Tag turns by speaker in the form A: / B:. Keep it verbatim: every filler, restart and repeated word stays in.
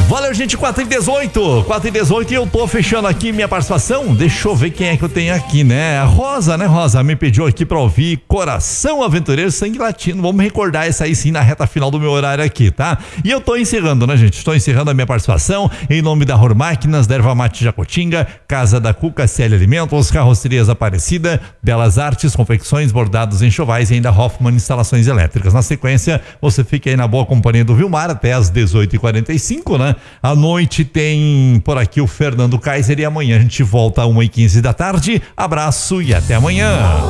A: Valeu, gente, quatro e dezoito, quatro e dezoito, e eu tô fechando aqui minha participação. Deixa eu ver quem é que eu tenho aqui, né? A Rosa, né, Rosa? Me pediu aqui pra ouvir Coração Aventureiro, Sangue Latino. Vamos recordar essa aí sim na reta final do meu horário aqui, tá? E eu tô encerrando, né, gente? Estou encerrando a minha participação em nome da Ror Máquinas, da Erva Mate Jacotinga, Casa da Cuca, C L Alimentos, Carrocerias Aparecida, Belas Artes, Confecções, Bordados, Enxovais e ainda Hoffman Instalações Elétricas. Na sequência, você fica aí na boa companhia do Vilmar até às dezoito e quarenta e cinco, né? À noite tem por aqui o Fernando Kaiser e amanhã a gente volta às uma e quinze da tarde. Abraço e até amanhã.